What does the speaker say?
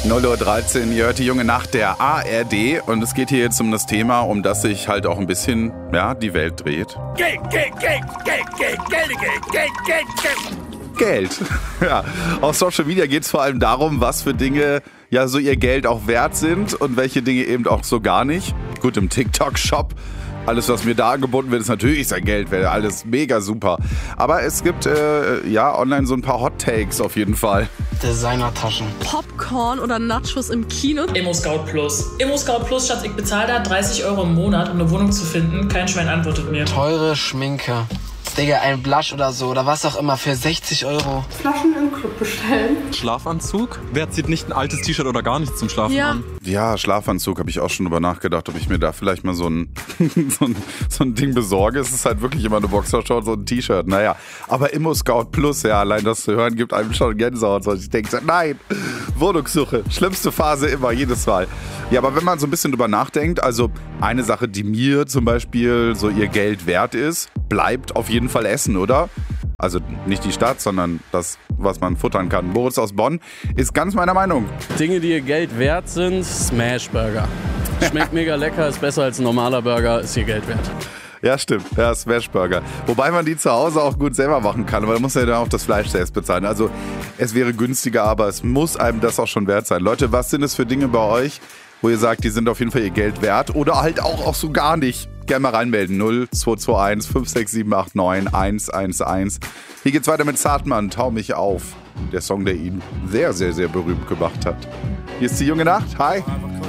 0:13 Uhr, ihr hört die junge Nacht der ARD und es geht hier jetzt um das Thema, um das sich halt auch ein bisschen, die Welt dreht. Geld, Geld, Geld, Geld, Geld, Geld, Geld, Geld, Geld. Geld. Ja, auf Social Media geht es vor allem darum, was für Dinge ja so ihr Geld auch wert sind und welche Dinge eben auch so gar nicht. Gut, im TikTok-Shop, alles, was mir da angeboten wird, ist natürlich sein Geld, wäre alles mega super. Aber es gibt online so ein paar Hot Takes auf jeden Fall. Designertaschen. Popcorn oder Nachos im Kino. Immo-Scout Plus. Immo-Scout Plus, Schatz, ich bezahle da 30 € im Monat, um eine Wohnung zu finden. Kein Schwein antwortet mir. Teure Schminke. Digga, ein Blush oder so oder was auch immer für 60 €. Flaschen im Club bestellen. Schlafanzug? Wer zieht nicht ein altes T-Shirt oder gar nichts zum Schlafen an? Ja, Schlafanzug, habe ich auch schon drüber nachgedacht, ob ich mir da vielleicht mal so ein Ding besorge. Es ist halt wirklich immer eine Boxershort, so ein T-Shirt. Naja, aber Immo-Scout Plus, ja, allein das zu hören, gibt einem schon Gänsehaut. Ich denke, nein, Wohnungssuche, schlimmste Phase immer, jedes Mal. Ja, aber wenn man so ein bisschen drüber nachdenkt, also eine Sache, die mir zum Beispiel so ihr Geld wert ist, bleibt auf jeden Fall Essen, oder? Also nicht die Stadt, sondern das, was man futtern kann. Boris aus Bonn ist ganz meiner Meinung. Dinge, die ihr Geld wert sind, Smashburger. Schmeckt mega lecker, ist besser als ein normaler Burger, ist ihr Geld wert. Ja, stimmt. Ja, Smashburger. Wobei man die zu Hause auch gut selber machen kann, aber da muss man ja dann auch das Fleisch selbst bezahlen. Also es wäre günstiger, aber es muss einem das auch schon wert sein. Leute, was sind es für Dinge bei euch, wo ihr sagt, die sind auf jeden Fall ihr Geld wert oder halt auch so gar nicht? Gerne mal reinmelden. 0221 56789 111. Hier geht's weiter mit Zartmann, Tau mich auf. Der Song, der ihn sehr, sehr, sehr berühmt gemacht hat. Hier ist die junge Nacht. Hi.